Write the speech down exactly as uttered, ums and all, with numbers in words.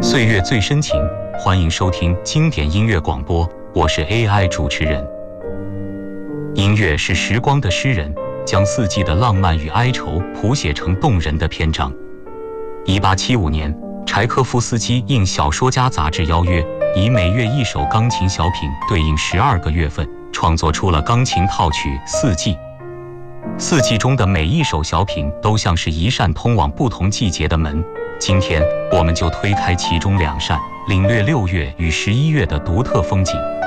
岁月最深情，欢迎收听经典音乐广播，我是 A I 主持人。音乐是时光的诗人，将四季的浪漫与哀愁谱写成动人的篇章。一八七五年，柴科夫斯基应小说家杂志邀约，以每月一首钢琴小品对应十二个月份，创作出了钢琴套曲《四季》。四季中的每一首小品都像是一扇通往不同季节的门，今天我们就推开其中两扇，领略六月与十一月的独特风景。